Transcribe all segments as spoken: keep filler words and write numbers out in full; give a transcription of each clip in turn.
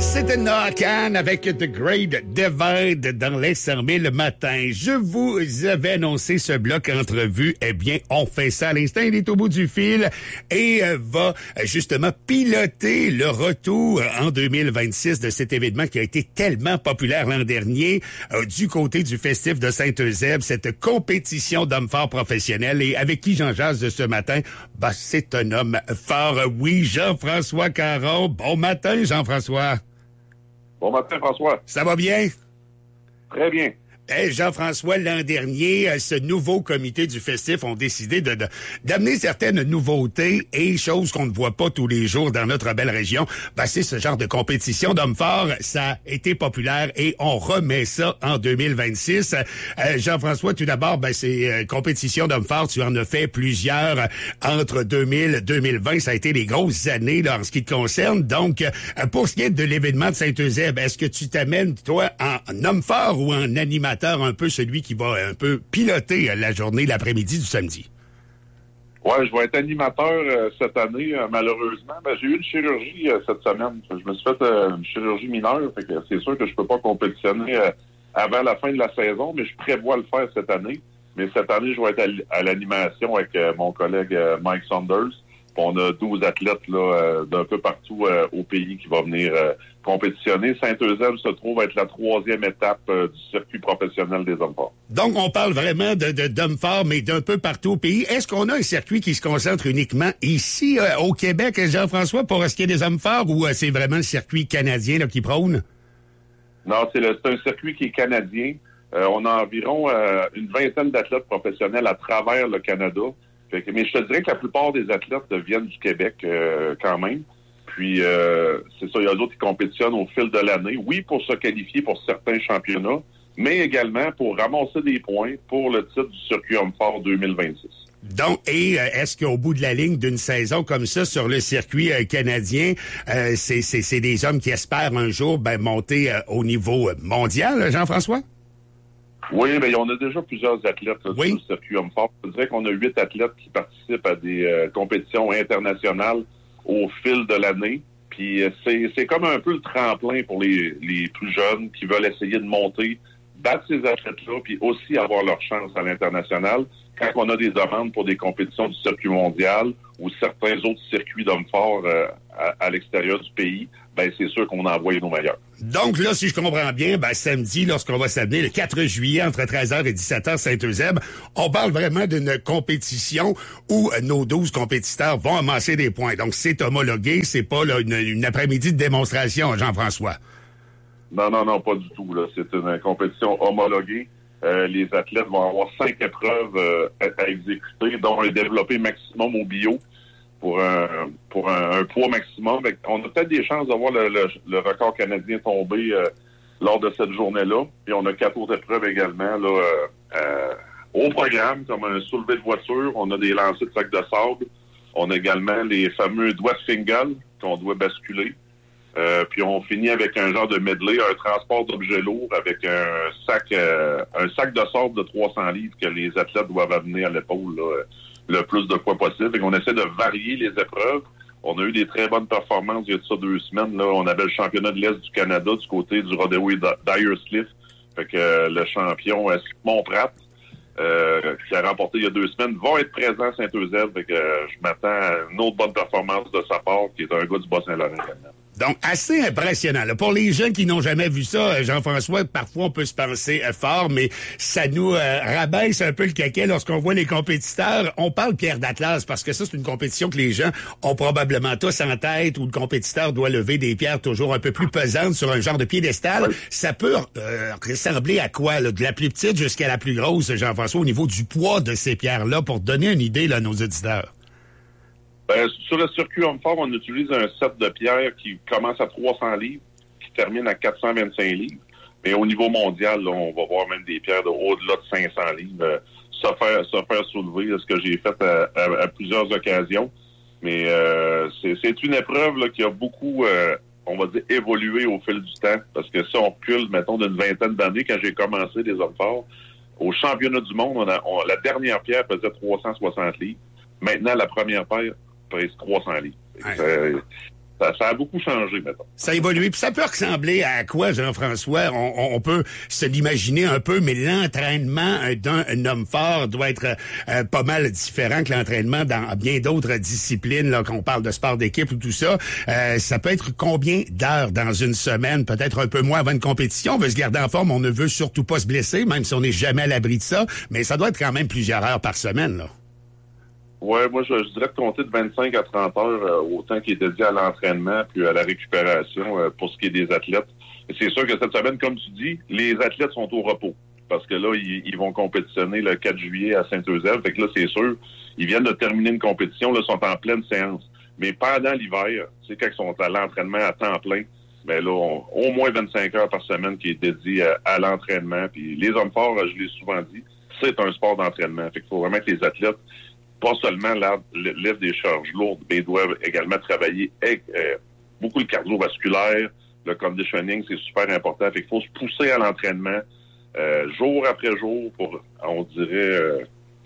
C'était Knock-On avec The Great Divide dans les cent mille le matin. Je vous avais annoncé ce bloc entrevue. Eh bien, on fait ça à l'instant. Il est au bout du fil et euh, va justement piloter le retour en deux mille vingt-six de cet événement qui a été tellement populaire l'an dernier euh, du côté du Festif de Saint-Eusèbe, cette compétition d'hommes forts professionnels. Et avec qui j'en jase de ce matin? Ben, c'est un homme fort. Oui, Jean-François Caron. Bon matin, Jean-François. Bon matin, François. Ça va bien? Très bien. Hey, Jean-François, l'an dernier, ce nouveau comité du Festif ont décidé de, de d'amener certaines nouveautés et choses qu'on ne voit pas tous les jours dans notre belle région. Ben, c'est ce genre de compétition d'hommes forts. Ça a été populaire et on remet ça en deux mille vingt-six. Euh, Jean-François, tout d'abord, ben, c'est euh, compétition d'hommes forts. Tu en as fait plusieurs euh, entre deux mille et deux mille vingt. Ça a été des grosses années là, en ce qui te concerne. Donc, euh, pour ce qui est de l'événement de Saint-Eusèbe, est-ce que tu t'amènes, toi, en, en homme fort ou en animateur? Un peu celui qui va un peu piloter la journée, l'après-midi du samedi. Ouais, je vais être animateur euh, cette année, euh, malheureusement. Ben, j'ai eu une chirurgie euh, cette semaine. Je me suis fait euh, une chirurgie mineure, fait que c'est sûr que je peux pas compétitionner euh, avant la fin de la saison, mais je prévois le faire cette année. Mais cette année, je vais être à, à l'animation avec euh, mon collègue euh, Mike Saunders. Puis on a douze athlètes là euh, d'un peu partout euh, au pays qui vont venir euh, compétitionner. Saint-Eusèbe se trouve être la troisième étape euh, du circuit professionnel des hommes forts. Donc, on parle vraiment de, de d'hommes forts, mais d'un peu partout au pays. Est-ce qu'on a un circuit qui se concentre uniquement ici, euh, au Québec, Jean-François, pour ce qui est des hommes forts, ou euh, c'est vraiment le circuit canadien là, qui prône? Non, c'est, le, c'est un circuit qui est canadien. Euh, on a environ euh, une vingtaine d'athlètes professionnels à travers le Canada. Fait que, mais je te dirais que la plupart des athlètes viennent du Québec euh, quand même. Puis, euh, c'est ça, il y a d'autres qui compétitionnent au fil de l'année. Oui, pour se qualifier pour certains championnats, mais également pour ramasser des points pour le titre du circuit homme fort deux mille vingt-six. Donc, et euh, est-ce qu'au bout de la ligne d'une saison comme ça sur le circuit euh, canadien, euh, c'est, c'est, c'est des hommes qui espèrent un jour ben, monter euh, au niveau mondial, Jean-François? Oui, mais on a déjà plusieurs athlètes là, oui. sur le circuit homme fort. Je dirais qu'on a huit athlètes qui participent à des euh, compétitions internationales au fil de l'année. Puis euh, c'est, c'est comme un peu le tremplin pour les, les plus jeunes qui veulent essayer de monter, battre ces athlètes-là, puis aussi avoir leur chance à l'international. Quand on a des demandes pour des compétitions du circuit mondial ou certains autres circuits d'hommes forts euh, à, à l'extérieur du pays, ben c'est sûr qu'on envoie nos meilleurs. Donc là, si je comprends bien, ben samedi, lorsqu'on va s'amener le quatre juillet entre treize heures et dix-sept heures Saint-Eusèbe, on parle vraiment d'une compétition où nos douze compétiteurs vont amasser des points. Donc c'est homologué, c'est pas là, une, une après-midi de démonstration, Jean-François. Non, non, non, pas du tout. Là. C'est une compétition homologuée. Euh, les athlètes vont avoir cinq épreuves euh, à, à exécuter, dont un développé maximum au bio pour un pour un, un poids maximum. On a peut-être des chances de voir le, le, le record canadien tomber euh, lors de cette journée-là. Puis on a quatre autres épreuves également là, euh, euh, au programme, comme un soulevé de voiture. On a des lancers de sacs de sable. On a également les fameux doigts de fingal qu'on doit basculer. Euh, puis on finit avec un genre de medley, un transport d'objets lourds avec un sac euh, un sac de sable de trois cents livres que les athlètes doivent amener à l'épaule là, le plus de fois possible. Et qu'on essaie de varier les épreuves. On a eu des très bonnes performances il y a de ça deux semaines. Là. On avait le championnat de l'Est du Canada du côté du Rodeo d'Ayerscliff. Fait que euh, le champion euh, Simon Pratt, euh, qui a remporté il y a deux semaines, va être présent à Saint-Eusèbe. Fait que euh, je m'attends à une autre bonne performance de sa part, qui est un gars du Bas-Saint-Laurent également. Donc, assez impressionnant. Là. Pour les gens qui n'ont jamais vu ça, Jean-François, parfois on peut se penser euh, fort, mais ça nous euh, rabaisse un peu le caquet lorsqu'on voit les compétiteurs. On parle Pierre d'Atlas parce que ça, c'est une compétition que les gens ont probablement tous en tête, où le compétiteur doit lever des pierres toujours un peu plus pesantes sur un genre de piédestal. Oui. Ça peut euh, ressembler à quoi? Là, de la plus petite jusqu'à la plus grosse, Jean-François, au niveau du poids de ces pierres-là, pour donner une idée là, à nos auditeurs. Ben, sur le circuit homme fort, on utilise un set de pierres qui commence à trois cents livres, qui termine à quatre cent vingt-cinq livres. Mais au niveau mondial, là, on va voir même des pierres de au-delà de cinq cents livres euh, se faire, se faire soulever, ce que j'ai fait à, à, à plusieurs occasions. Mais euh, c'est, c'est une épreuve là, qui a beaucoup, euh, on va dire, évolué au fil du temps. Parce que ça, on recule, mettons, d'une vingtaine d'années, quand j'ai commencé des hommes forts. Au championnat du monde, on a, on, la dernière pierre pesait trois cent soixante livres. Maintenant, la première paire pèse trois cents livres. Ouais. Ça, ça, ça a beaucoup changé, maintenant. Ça a évolué. Puis ça peut ressembler à quoi, Jean-François? On, on, on peut se l'imaginer un peu, mais l'entraînement d'un un homme fort doit être euh, pas mal différent que l'entraînement dans bien d'autres disciplines, là, qu'on parle de sport d'équipe ou tout ça. Euh, ça peut être combien d'heures dans une semaine? Peut-être un peu moins avant une compétition. On veut se garder en forme. On ne veut surtout pas se blesser, même si on n'est jamais à l'abri de ça. Mais ça doit être quand même plusieurs heures par semaine, là. Ouais, moi, je, je dirais de compter de vingt-cinq à trente heures euh, au temps qui est dédié à l'entraînement puis à la récupération euh, pour ce qui est des athlètes. Et c'est sûr que cette semaine, comme tu dis, les athlètes sont au repos. Parce que là, ils, ils vont compétitionner le quatre juillet à Saint-Eusèbe. Fait que là, c'est sûr, ils viennent de terminer une compétition, là, sont en pleine séance. Mais pendant l'hiver, tu sais, quand ils sont à l'entraînement à temps plein, ben là, on, au moins vingt-cinq heures par semaine qui est dédié à, à l'entraînement. Puis les hommes forts, je l'ai souvent dit, c'est un sport d'entraînement. Fait qu'il faut vraiment que les athlètes pas seulement lèvent des charges lourdes, mais ils doivent également travailler avec, euh, beaucoup le cardiovasculaire, le conditioning, c'est super important. Fait qu'il faut se pousser à l'entraînement euh, jour après jour pour, on dirait, euh,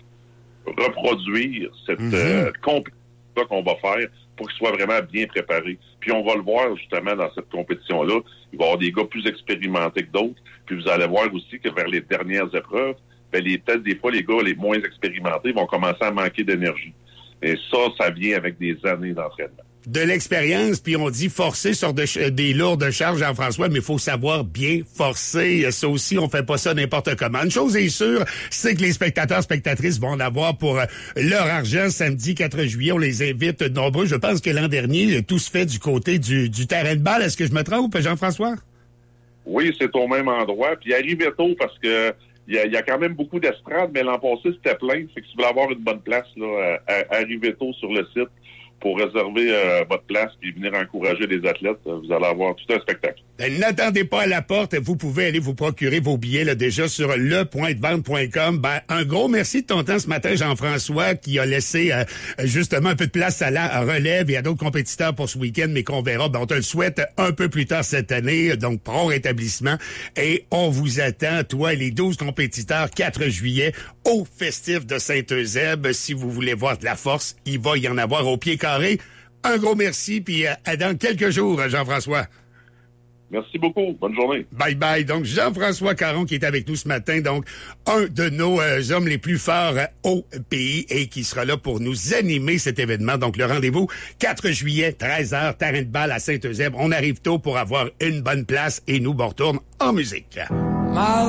reproduire cette mm-hmm. euh, compétition qu'on va faire pour qu'ils soient vraiment bien préparés. Puis on va le voir justement dans cette compétition-là. Il va y avoir des gars plus expérimentés que d'autres. Puis vous allez voir aussi que vers les dernières épreuves, ben les peut-être des fois les gars les moins expérimentés vont commencer à manquer d'énergie. Et ça, ça vient avec des années d'entraînement. De l'expérience, puis on dit forcer sur de ch- des lourdes charges, Jean-François, mais il faut savoir bien forcer. Ça aussi, on fait pas ça n'importe comment. Une chose est sûre, c'est que les spectateurs, spectatrices vont en avoir pour euh, leur argent. Samedi quatre juillet, on les invite nombreux. Je pense que l'an dernier, tout se fait du côté du, du terrain de balle. Est-ce que je me trompe, Jean-François? Oui, c'est au même endroit. Puis arrivez tôt parce que il y a, y a quand même beaucoup d'estrades, mais l'an passé, c'était plein. Fait que si vous voulez avoir une bonne place, là, arrivez tôt sur le site pour réserver euh, votre place puis venir encourager les athlètes. Vous allez avoir tout un spectacle. Ben, n'attendez pas à la porte. Vous pouvez aller vous procurer vos billets là, déjà sur le point de vente point com. Ben, un gros merci de ton temps ce matin, Jean-François, qui a laissé euh, justement un peu de place à la relève et à d'autres compétiteurs pour ce week-end, mais qu'on verra. Ben, on te le souhaite un peu plus tard cette année. Donc, prompt rétablissement. Et on vous attend, toi et les douze compétiteurs, quatre juillet, au Festif de Saint-Eusèbe. Si vous voulez voir de la force, il va y en avoir au pied carré. Un gros merci, puis à dans quelques jours, Jean-François. Merci beaucoup. Bonne journée. Bye bye. Donc, Jean-François Caron qui est avec nous ce matin. Donc, un de nos euh, hommes les plus forts euh, au pays et qui sera là pour nous animer cet événement. Donc, le rendez-vous, quatre juillet, treize heures, terrain de balle à Saint-Eusèbe. On arrive tôt pour avoir une bonne place et nous, on retourne en musique.